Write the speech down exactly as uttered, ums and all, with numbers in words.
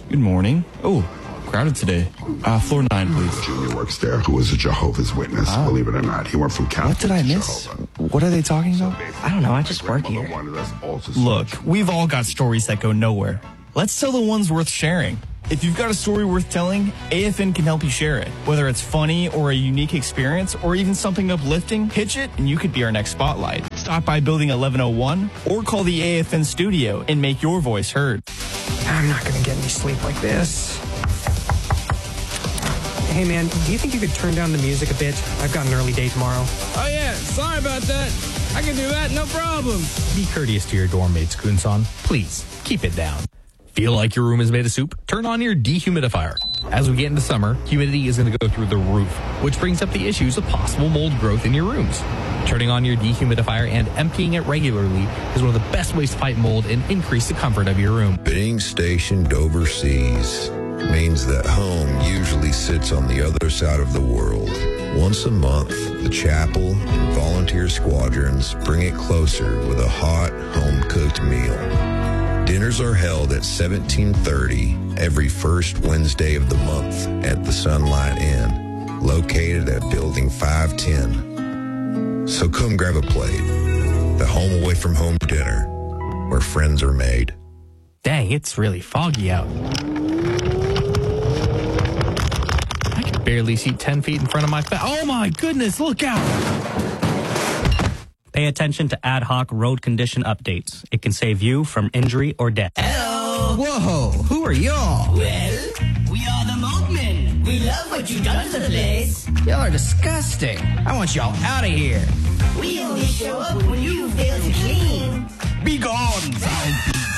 Good morning. Oh, crowded today. Uh, floor nine, please. Junior works there, who is a Jehovah's Witness, Ah. believe it or not. He went from Catholic What did I to miss? Jehovah. What are they talking about? I don't know, I just work here. Look, we've all got stories that go nowhere. Let's tell the ones worth sharing. If you've got a story worth telling, A F N can help you share it. Whether it's funny or a unique experience or even something uplifting, pitch it and you could be our next spotlight. Stop by Building eleven oh one or call the A F N studio and make your voice heard. I'm not gonna get any sleep like this. Hey man, do you think you could turn down the music a bit? I've got an early day tomorrow. Oh yeah, sorry about that. I can do that, no problem. Be courteous to your dorm mates, Kunsan. Please, keep it down. Feel like your room is made of soup? Turn on your dehumidifier. As we get into summer, humidity is going to go through the roof, which brings up the issues of possible mold growth in your rooms. Turning on your dehumidifier and emptying it regularly is one of the best ways to fight mold and increase the comfort of your room. Being stationed overseas means that home usually sits on the other side of the world. Once a month, the chapel and volunteer squadrons bring it closer with a hot, home-cooked meal. Dinners are held at seventeen thirty every first Wednesday of the month at the Sunlight Inn, located at Building five ten. So come grab a plate. The home away from home dinner, where friends are made. Dang, it's really foggy out. I can barely see ten feet in front of my face. Oh my goodness, look out! Pay attention to ad hoc road condition updates. It can save you from injury or death. Hello. Whoa, who are y'all? Well, we are the Moldmen. We love what you've done to the place. Y'all are disgusting. I want y'all out of here. We only show up when you fail to clean. Be gone.